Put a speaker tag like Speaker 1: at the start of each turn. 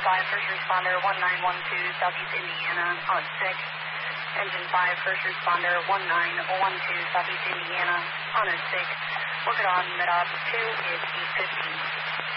Speaker 1: 5, first responder 1912, Southeast Indiana, on 6. Engine 5, first responder 1912, Southeast Indiana, on a 6. Work it on mid-op 2 is 815.